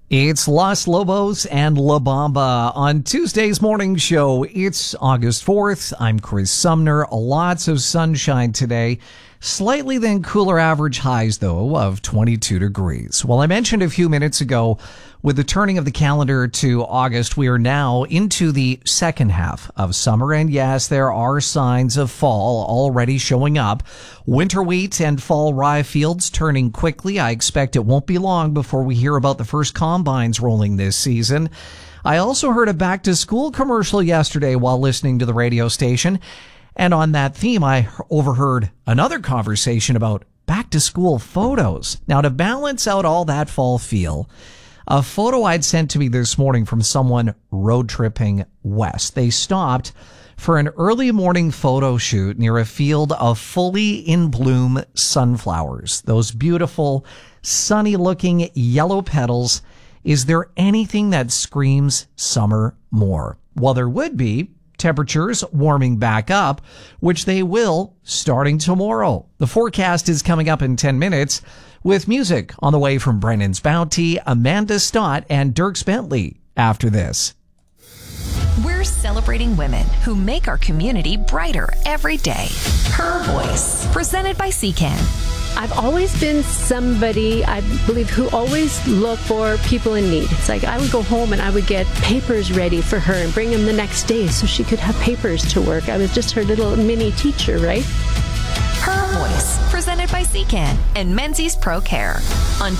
It's Los Lobos and La Bamba on Tuesday's morning show. It's August 4th. I'm Chris Sumner. Lots of sunshine today. Slightly then cooler average highs, though, of 22 degrees. Well, I mentioned a few minutes ago, with the turning of the calendar to August, we are now into the second half of summer. And yes, there are signs of fall already showing up. Winter wheat and fall rye fields turning quickly. I expect it won't be long before we hear about the first combines rolling this season. I also heard a back-to-school commercial yesterday while listening to the radio station. And on that theme, I overheard another conversation about back-to-school photos. Now, to balance out all that fall feel, a photo I'd sent to me this morning from someone road tripping west. They stopped for an early morning photo shoot near a field of fully in bloom sunflowers. Those beautiful, sunny-looking yellow petals. Is there anything that screams summer more? Well, there would be. Temperatures warming back up, which they will starting tomorrow. The forecast is coming up in 10 minutes with music on the way from Brennan's Bounty, Amanda Stott, and Dierks Bentley after this. We're celebrating women who make our community brighter every day. Her Voice, presented by CCAN. I've always been somebody, I believe, who always looked for people in need. It's like I would go home and I would get papers ready for her and bring them the next day so she could have papers to work. I was just her little mini teacher, right? Her Voice, presented by CCAN and Menzies Pro Care on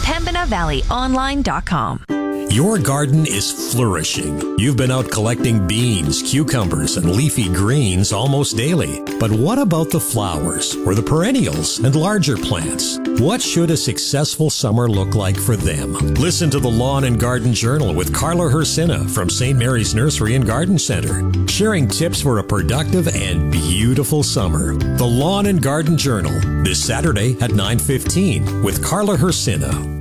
PembinaValleyOnline.com. Your garden is flourishing. You've been out collecting beans, cucumbers, and leafy greens almost daily. But what about the flowers or the perennials and larger plants? What should a successful summer look like for them? Listen to the Lawn and Garden Journal with Carla Hersina from St. Mary's Nursery and Garden Center, sharing tips for a productive and beautiful summer. The Lawn and Garden Journal, this Saturday at 9:15 with Carla Hersina.